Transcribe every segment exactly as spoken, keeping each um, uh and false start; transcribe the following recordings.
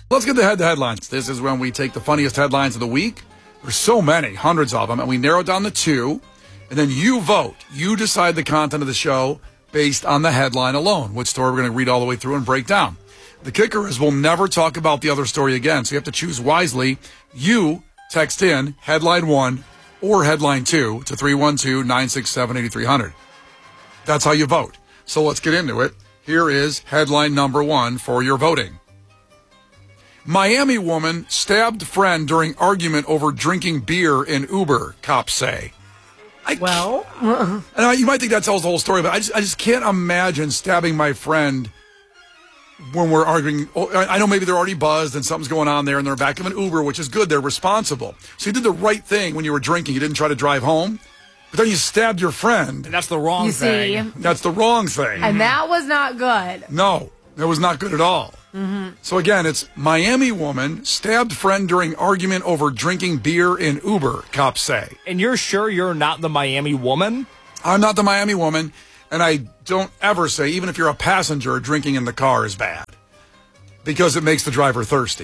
Let's get the head to headlines. This is when we take the funniest headlines of the week. There's so many, hundreds of them, and we narrow down the two, and then you vote. You decide the content of the show based on the headline alone, which story we're going to read all the way through and break down. The kicker is we'll never talk about the other story again, so you have to choose wisely. You text in headline one or headline two to three one two, nine six seven, eight three zero zero. That's how you vote. So let's get into it. Here is headline number one for your voting. Miami woman stabbed friend during argument over drinking beer in Uber, cops say. I, well, and you might think that tells the whole story, but I just, I just can't imagine stabbing my friend when we're arguing. I know maybe they're already buzzed and something's going on there and they're back of an Uber, which is good. They're responsible. So you did the right thing when you were drinking. You didn't try to drive home, but then you stabbed your friend. And that's the wrong you thing. see, That's the wrong thing. and that was not good. No, that was not good at all. Mm-hmm. So again, it's Miami woman stabbed friend during argument over drinking beer in Uber, cops say. And you're sure you're not the Miami woman? I'm not the Miami woman, and I don't ever say, even if you're a passenger, drinking in the car is bad. Because it makes the driver thirsty.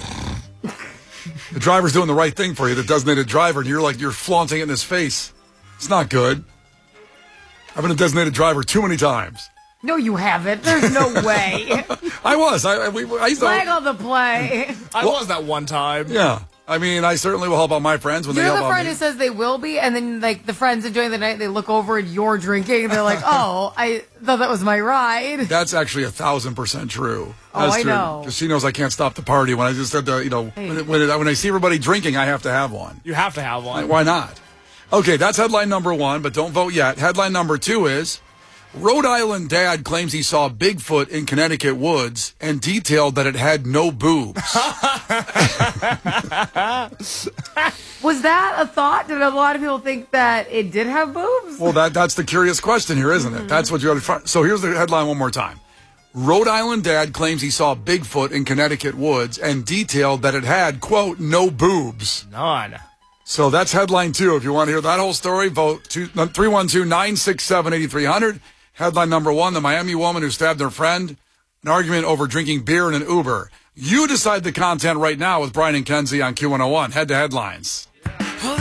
The driver's doing the right thing for you, the designated driver, and you're like, you're flaunting it in his face. It's not good. I've been a designated driver too many times. No, you haven't. There's no way. I was. I, I, we, I used to, Flag on the play. I Well- was that one time. Yeah. I mean, I certainly will help out my friends when You're they help the out friend me. who says they will be, and then like the friends enjoying the night, they look over and you're drinking, and they're like, "Oh, I thought that was my ride." That's actually a thousand percent true. Oh, That's I true. know. Because she knows I can't stop the party. When I just said, the, you know, Hey. when, when, it, when I see everybody drinking, I have to have one. You have to have one. Why not? Okay, that's headline number one, but don't vote yet. Headline number two is Rhode Island dad claims he saw Bigfoot in Connecticut woods and detailed that it had no boobs. Was that a thought? Did a lot of people think that it did have boobs? Well, that that's the curious question here, isn't it? Mm-hmm. That's what you got to try. So here's the headline one more time. Rhode Island dad claims he saw Bigfoot in Connecticut woods and detailed that it had, quote, no boobs. None. So that's headline two. If you want to hear that whole story, vote three one two, nine six seven, eight three zero zero. Headline number one, the Miami woman who stabbed her friend, an argument over drinking beer in an Uber. You decide the content right now with Brian and Kenzie on Q one oh one. Head to headlines.